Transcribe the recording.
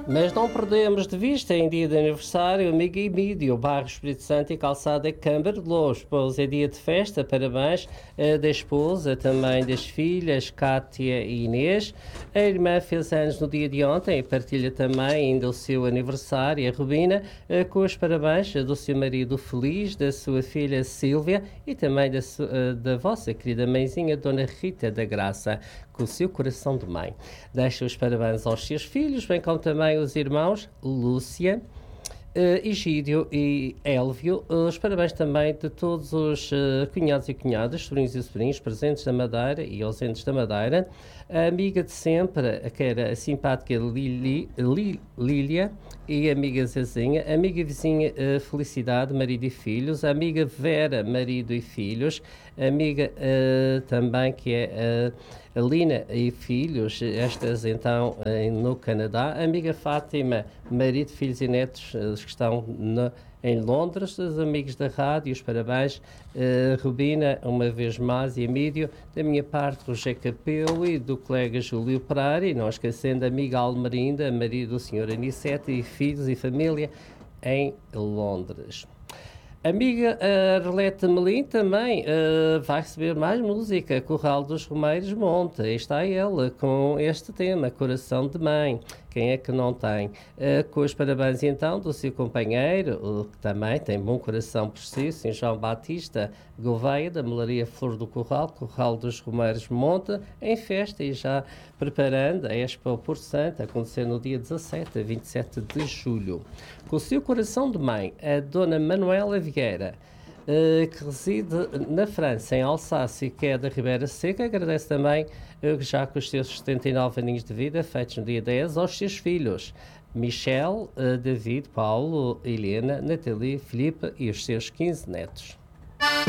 Mas não perdemos de vista, em dia de aniversário, amigo Emílio, bairro Espírito Santo e calçada Câmara de Loures, pois é dia de festa, parabéns da esposa, também das filhas, Cátia e Inês. A irmã fez anos no dia de ontem e partilha também ainda o seu aniversário, a Rubina, com os parabéns do seu marido Feliz, da sua filha Sílvia e também da vossa querida mãezinha, Dona Rita da Graça, com o seu coração de mãe. Deixa os parabéns aos seus filhos, bem como também os irmãos Lúcia, Egídio e Élvio. Os parabéns também de todos os cunhados e cunhadas, sobrinhos e sobrinhos presentes da Madeira e ausentes da Madeira. A amiga de sempre, que era a simpática Lília, e a amiga Zezinha, a amiga vizinha Felicidade, marido e filhos, a amiga Vera, marido e filhos, a amiga também que é a Lina e filhos, estas então no Canadá, a amiga Fátima, marido, filhos e netos, que estão em Londres, os amigos da rádio, os parabéns, Rubina, uma vez mais, e Emílio, da minha parte, Roger Capelo e do colega Júlio Pereira, e não esquecendo a amiga Almerinda, marido do senhor Anicete, e filhos e família em Londres. Amiga Arlete Melim também vai receber mais música, Corral dos Romeiros Monte. Aí está ela com este tema, Coração de Mãe. Quem é que não tem? Com os parabéns então do seu companheiro, que também tem bom coração por si, Sr. João Batista Gouveia, da Melaria Flor do Corral, Corral dos Romeiros Monte, em festa e já preparando a Expo por Santo, a acontecer no dia 17 a 27 de julho. Com o seu coração de mãe, a Dona Manuela Vieira, que reside na França, em Alsácia, que é da Ribeira Seca, agradece também, já com os seus 79 aninhos de vida, feitos no dia 10, aos seus filhos, Michel, David, Paulo, Helena, Nathalie, Filipe e os seus 15 netos.